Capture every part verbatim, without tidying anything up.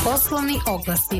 Poslovni oglasi.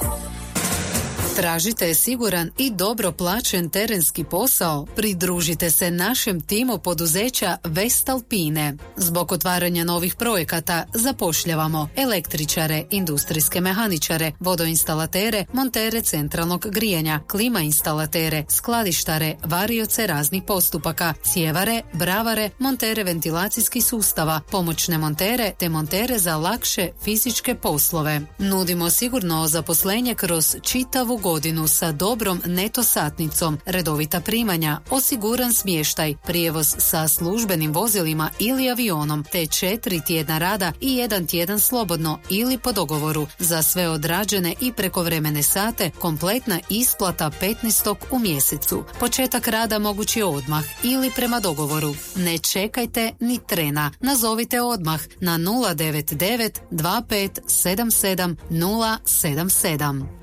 Tražite siguran i dobro plaćen terenski posao? Pridružite se našem timu poduzeća Vestalpine. Zbog otvaranja novih projekata zapošljavamo električare, industrijske mehaničare, vodoinstalatere, montere centralnog grijanja, klima instalatere, skladištare, varioce raznih postupaka, cijevare, bravare, montere ventilacijskih sustava, pomoćne montere te montere za lakše fizičke poslove. Nudimo sigurno zaposlenje kroz čitavu godinu sa dobrom neto satnicom, redovita primanja, osiguran smještaj, prijevoz sa službenim vozilima ili avionom, te četiri tjedna rada i jedan tjedan slobodno ili po dogovoru. Za sve odrađene i prekovremene sate kompletna isplata petnaestog u mjesecu. Početak rada moguć je odmah ili prema dogovoru. Ne čekajte ni trena. Nazovite odmah na nula devet devet dva pet sedam sedam nula sedam sedam.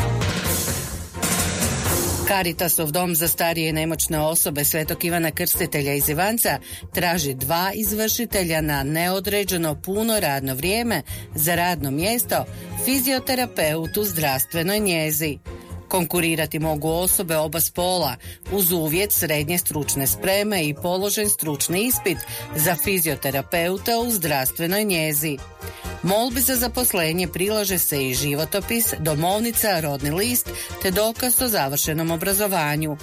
Caritasov dom za starije i nemoćne osobe Svetog Ivana Krstitelja iz Ivanca traži dva izvršitelja na neodređeno puno radno vrijeme za radno mjesto fizioterapeut u zdravstvenoj njezi. Konkurirati mogu osobe oba spola uz uvjet srednje stručne spreme i položen stručni ispit za fizioterapeuta u zdravstvenoj njezi. Molbi za zaposlenje prilaže se i životopis, domovnica, rodni list te dokaz o završenom obrazovanju.